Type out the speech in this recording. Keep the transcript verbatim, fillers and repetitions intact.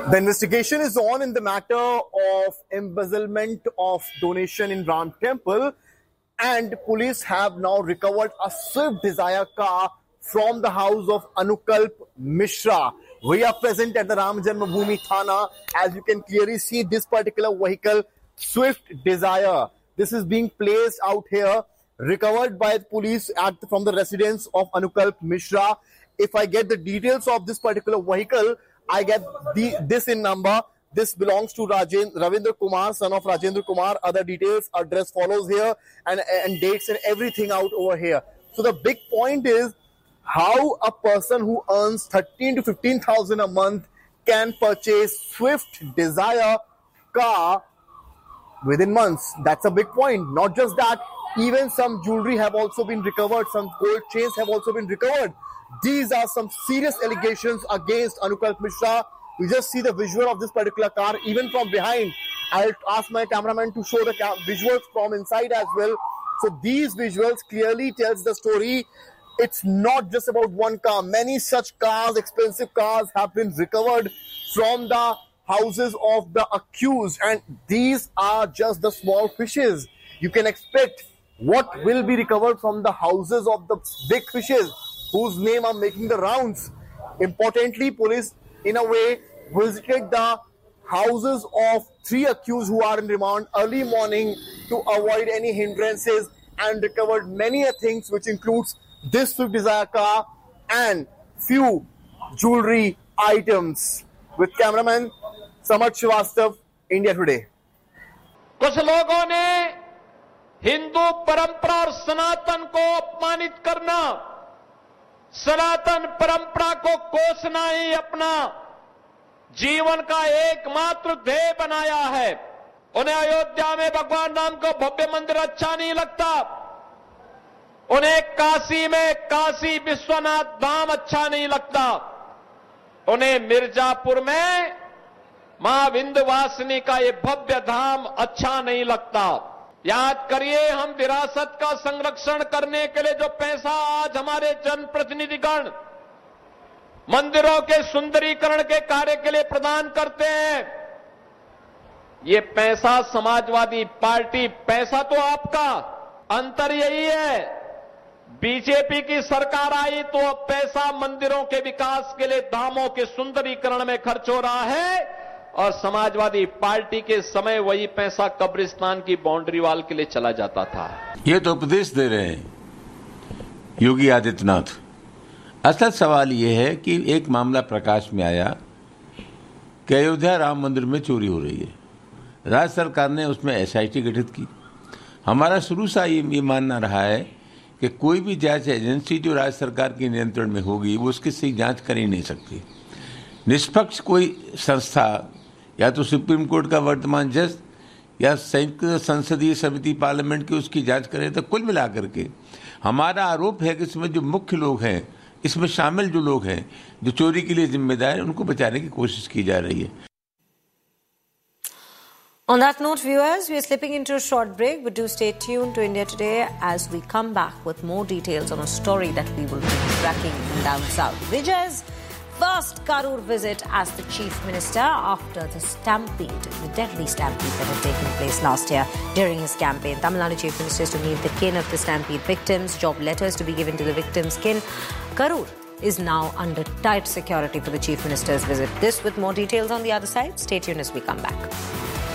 The investigation is on in the matter of embezzlement of donation in Ram Temple, and police have now recovered a Swift Desire car from the house of Anukalp Mishra. We are present at the Ram Janmabhoomi Thana. As you can clearly see, this particular vehicle, Swift Desire, this is being placed out here, recovered by the police at from the residence of Anukalp Mishra. If I get the details of this particular vehicle, I get the, this in number. This belongs to Rajen, Ravindra Kumar, son of Rajendra Kumar. Other details, address follows here, and, and dates and everything out over here. So the big point is how a person who earns thirteen to fifteen thousand a month can purchase Swift Desire car within months. That's a big point. Not just that, even some jewelry have also been recovered. Some gold chains have also been recovered. These are some serious allegations against Anukalp Mishra. You just see the visual of this particular car, even from behind. I'll ask my cameraman to show the visuals from inside as well. So these visuals clearly tells the story. It's not just about one car. Many such cars, expensive cars, have been recovered from the houses of the accused. And these are just the small fishes. You can expect what will be recovered from the houses of the big fishes, whose name are making the rounds. Importantly, police, in a way, visited the houses of three accused who are in remand early morning to avoid any hindrances, and recovered many things, which includes this Swift Desire car and few jewelry items. With cameraman Samarth Srivastav, India Today. कुछ लोगों ने हिंदू परंपरा और सनातन को अपमानित करना, सनातन परंपरा को कोसना ही अपना जीवन का एकमात्र ध्येय बनाया है। उन्हें अयोध्या में भगवान राम को भव्य मंदिर अच्छा नहीं लगता, उन्हें काशी में काशी विश्वनाथ धाम अच्छा नहीं लगता, उन्हें मिर्जापुर में मां विंध्यवासिनी का ये भव्य धाम अच्छा नहीं लगता। याद करिए, हम विरासत का संरक्षण करने के लिए जो पैसा आज हमारे जनप्रतिनिधिगण मंदिरों के सुंदरीकरण के कार्य के लिए प्रदान करते हैं, ये पैसा समाजवादी पार्टी, पैसा तो आपका, अंतर यही है, बीजेपी की सरकार आई तो अब पैसा मंदिरों के विकास के लिए, धामों के सुंदरीकरण में खर्च हो रहा है, और समाजवादी पार्टी के समय वही पैसा कब्रिस्तान की बाउंड्री वाल के लिए चला जाता था। ये तो उपदेश दे रहे हैं योगी आदित्यनाथ। असल सवाल ये है कि एक मामला प्रकाश में आया कि अयोध्या राम मंदिर में चोरी हो रही है। राज्य सरकार ने उसमें एसआईटी गठित की। हमारा शुरू से ये, ये मानना रहा है कि कोई भी जांच एजेंसी जो राज्य सरकार के नियंत्रण में होगी वो उसकी सही जांच कर ही नहीं सकती। निष्पक्ष कोई संस्था, या तो सुप्रीम कोर्ट का वर्तमान जज या संयुक्त संसदीय समिति पार्लियामेंट की उसकी जांच करे, तो कुल मिलाकर के हमारा आरोप है कि इसमें जो मुख्य लोग हैं, इसमें शामिल जो लोग हैं जो चोरी के लिए जिम्मेदार हैं, उनको बचाने की कोशिश की जा रही है। On that note, viewers, we are slipping into a short break, but do stay tuned to India Today as we come back with more details on a story that we will be tracking from down south. Vijay's first Karur visit as the Chief Minister after the stampede, the deadly stampede that had taken place last year during his campaign. Tamil Nadu Chief Minister is to meet the kin of the stampede victims, job letters to be given to the victims' kin. Karur is now under tight security for the Chief Minister's visit. This with more details on the other side. Stay tuned as we come back.